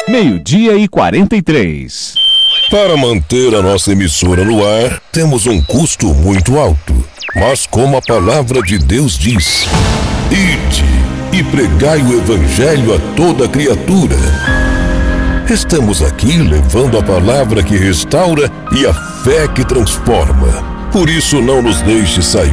12:43. Para manter a nossa emissora no ar, temos um custo muito alto. Mas como a palavra de Deus diz: ide e pregai o evangelho a toda criatura. Estamos aqui levando a palavra que restaura e a fé que transforma. Por isso, não nos deixe sair